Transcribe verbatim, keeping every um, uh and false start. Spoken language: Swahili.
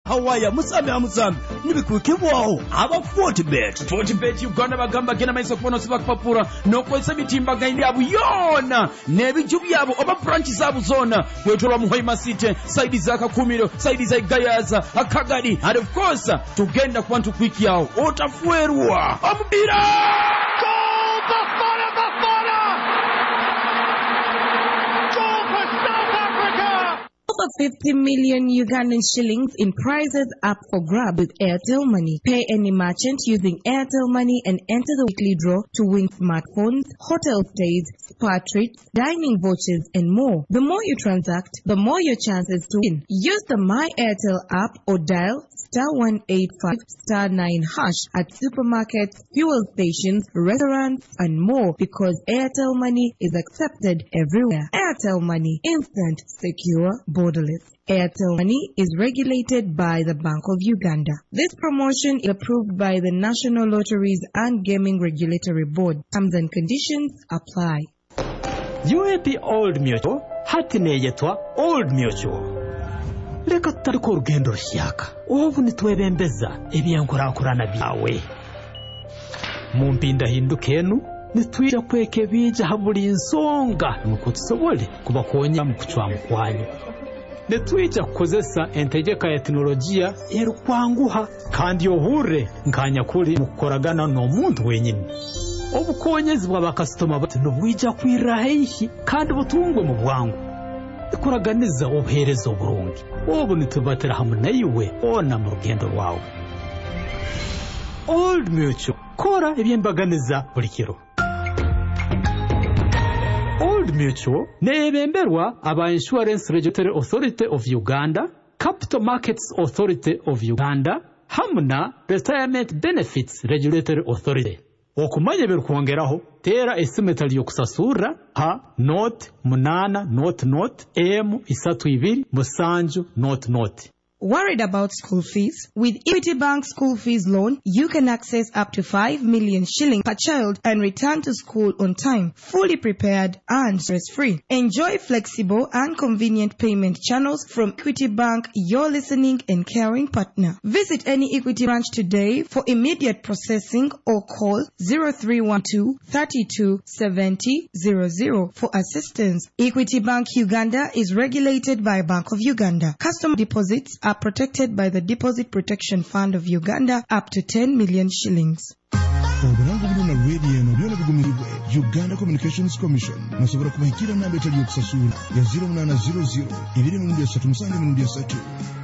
hawaya musame amusame nibikuke bwaho aba Fortbet Fortbet Uganda bagamba gena maiso kubono sibakupapura nokwesa bitimba gaindi abo yona nebiju byabo oba branches zabo zona kwetolwa muhoima city side za Kakumiro side za Gayaza Akagadi and of course tugenda kwantu kwiki yao otafuerwa amubira goal Bafana Bafana goal for South Africa. Over fifty million Ugandan shillings in prizes up for grab with Airtel Money. Pay any merchant using Airtel Money and enter the weekly draw to win smartphones, hotel stays, spa treats, dining vouchers, and more. The more you transact, the more your chances to win. Use the My Airtel app or dial star one eight five star nine hash at supermarkets, fuel stations, restaurants, and more because Airtel Money is accepted everywhere. Airtel Money, instant, secure, borderless. Airtel Money is regulated by the Bank of Uganda. This promotion is approved by the National Lotteries and Gaming Regulatory Board. Terms and conditions apply. U A P Old Mutual, hatine yetwa Old Mutual. Leka tutariko urugendo rushyaka. Ubu nitwebembeza ebyankorakorana byawe. Mu mpinda hindukenu nitwira kweke bija haburi insonga nuko tusobole kubakonya mu kucwa mukwanyu. Netwija kukozesa entegeka ya teknolojia erukwanguha kandi yohure nkanya kuri mukoragana no muntu wenyine. Obukonyezi bw'abakastoma bati nubwija kwirahishi kandi butungwe mu bwangu. Ikuraganiza obuherezo burungi. Obu nitubatera hamwe nayiwe ona mu rugendo rwawe. Old Mutual kora ebyembaganiza buri kiro. Old Mutual nebemberwa aba Insurance Regulatory Authority of Uganda, Capital Markets Authority of Uganda, hamna Retirement Benefits Regulatory Authority. Okumanya berukwongeraho tera esimetali yokusasura ha note munana note note m isatu ibiri musanju note note. Worried about school fees? With Equity Bank School Fees Loan, you can access up to five million shillings per child and return to school on time, fully prepared and stress-free. Enjoy flexible and convenient payment channels from Equity Bank, your listening and caring partner. Visit any Equity branch today for immediate processing or call zero three one two, three two seven zero zero zero for assistance. Equity Bank Uganda is regulated by Bank of Uganda. Customer deposits are protected by the Deposit Protection Fund of Uganda up to ten million shillings. Oburango buluna radio no byona bigumiribwe Uganda Communications Commission musobora kubahikira namba etali yokusasula ya zero nine zero zero ibiri mu ndya tatu musange mu ndya tatu